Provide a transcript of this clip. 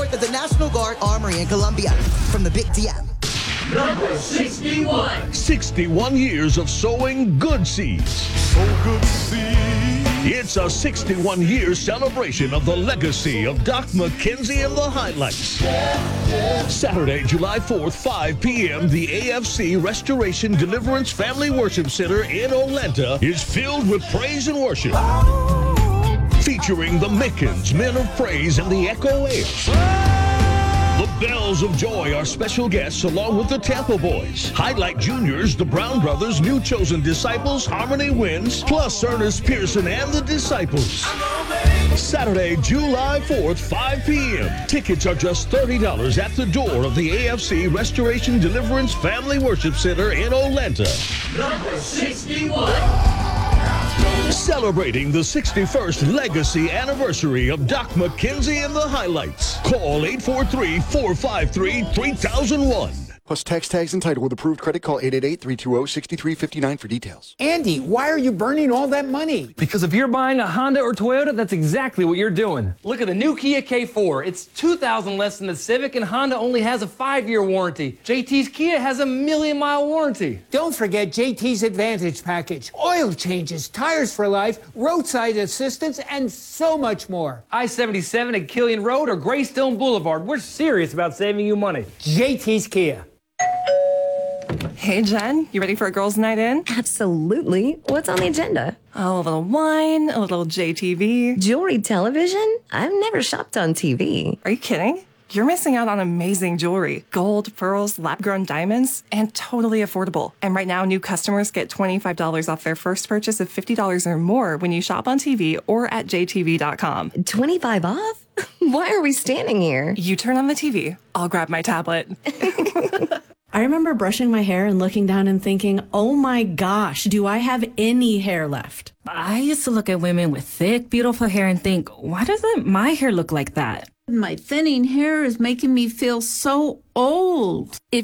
support of the National Guard Armory in Columbia. From the Big DM. Number 61. 61 years of sowing good seeds. So good to see. It's a 61-year celebration of the legacy of Doc McKenzie and the Highlights. Saturday, July 4th, 5 p.m., the AFC Restoration Deliverance Family Worship Center in Olenta is filled with praise and worship. Featuring the Mickens, Men of Praise, and the Echo Airs. The Bells of Joy are special guests along with the Tampa Boys, Highlight Juniors, the Brown Brothers, New Chosen Disciples, Harmony Winds, plus Ernest Pearson and the Disciples. Saturday, July 4th, 5 p.m. Tickets are just $30 at the door of the AFC Restoration Deliverance Family Worship Center in Olenta. Number 61. Celebrating the 61st legacy anniversary of Doc McKenzie and the Highlights. Call 843-453-3001. Plus text tags and title with approved credit. Call 888-320-6359 for details. Andy, why are you burning all that money? Because if you're buying a Honda or Toyota, that's exactly what you're doing. Look at the new Kia K4. It's $2,000 less than the Civic, and Honda only has a 5-year warranty. JT's Kia has a 1,000,000-mile warranty. Don't forget JT's Advantage Package. Oil changes, tires for life, roadside assistance, and so much more. I-77 at Killian Road or Greystone Boulevard. We're serious about saving you money. JT's Kia. Hey, Jen, you ready for a girls' night in? Absolutely. What's on the agenda? Oh, a little wine, a little JTV. Jewelry television? I've never shopped on TV. Are you kidding? You're missing out on amazing jewelry. Gold, pearls, lab-grown diamonds, and totally affordable. And right now, new customers get $25 off their first purchase of $50 or more when you shop on TV or at jtv.com. 25 off? Why are we standing here? You turn on the TV. I'll grab my tablet. I remember brushing my hair and looking down and thinking, oh my gosh, do I have any hair left? I used to look at women with thick, beautiful hair and think, why doesn't my hair look like that? My thinning hair is making me feel so old. If